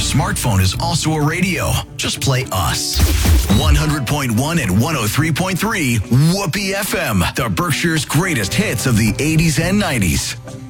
smartphone is also a radio. Just play us. 100.1 and 103.3 Whoopee FM, the Berkshire's greatest hits of the 80s and 90s.